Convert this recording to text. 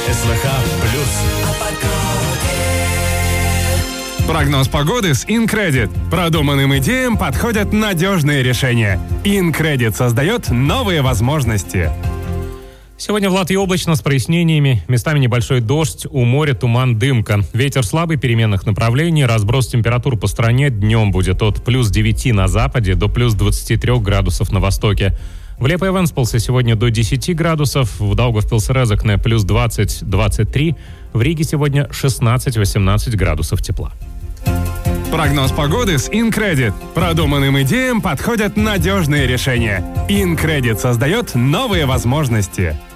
СВХ+. Прогноз погоды с InCredit. Продуманным идеям подходят надежные решения. InCredit создает новые возможности. Сегодня в Латвии облачно с прояснениями. Местами небольшой дождь, у моря туман, дымка. Ветер слабый, переменных направлений. Разброс температур по стране днем будет от плюс 9 на западе до плюс 23 градусов на востоке. В Лепе-Венспилсе сегодня до 10 градусов. В Даугавпилс-Резекне плюс 20-23. В Риге сегодня 16-18 градусов тепла. Прогноз погоды с InCredit. Продуманным идеям подходят надежные решения. InCredit создает новые возможности.